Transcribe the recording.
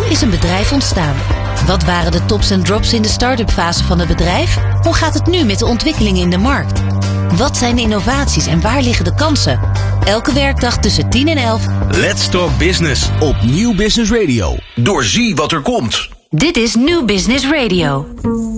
is een bedrijf ontstaan? Wat waren de tops en drops in de start-up fase van het bedrijf? Hoe gaat het nu met de ontwikkelingen in de markt? Wat zijn de innovaties en waar liggen de kansen? Elke werkdag tussen 10 en 11. Let's Talk Business op Nieuw Business Radio. Doorzie wat er komt. Dit is New Business Radio.